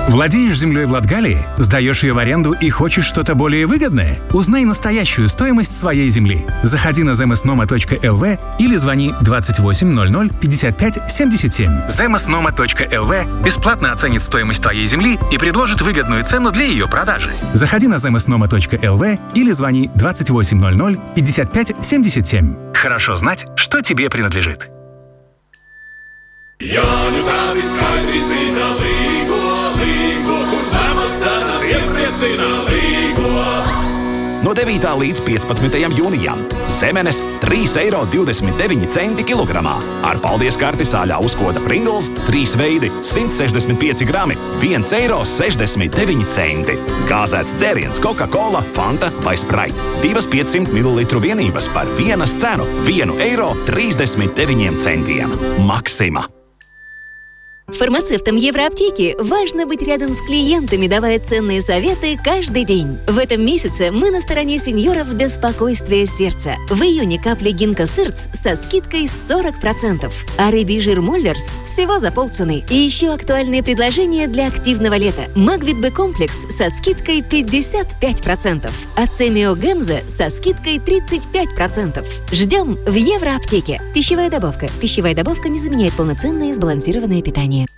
Владеешь землей в Латгалии? Сдаешь ее в аренду и хочешь что-то более выгодное? Узнай настоящую стоимость своей земли. Заходи на zemesnoma.lv или звони 28 00 55 77. zemesnoma.lv бесплатно оценит стоимость твоей земли и предложит выгодную цену для ее продажи. Заходи на zemesnoma.lv или звони 28 00 55 77. Хорошо знать, что тебе принадлежит. No 9. līdz 15. jūnijam zemenes 3,29 eiro kilogramā. Ar paldies karti sāļā uzkoda Pringles 3 veidi 165 grami 1,69 eiro. Gāzēts dzēriens Coca-Cola, Fanta vai Sprite 2 500 ml vienības par vienas cenu 1,39 eiro. Maksima. Фармацевтам Евроаптеки важно быть рядом с клиентами, давая ценные советы каждый день. В этом месяце мы на стороне сеньоров для спокойствия сердца. В июне капли Гинка Сырц со скидкой 40%, а рыбий жир Моллерс всего за полцены. И еще актуальные предложения для активного лета. Магвит Б-комплекс со скидкой 55%, а Цемио Гемза со скидкой 35%. Ждем в Евроаптеке. Пищевая добавка. Пищевая добавка не заменяет полноценное и сбалансированное питание.